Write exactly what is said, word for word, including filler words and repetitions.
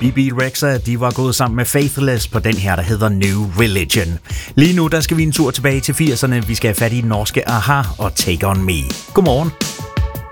B B Rexha, de var gået sammen med Faithless på den her, der hedder New Religion. Lige nu, der skal vi en tur tilbage til firserne. Vi skal have fat i den norske a-ha og Take On Me. Godmorgen.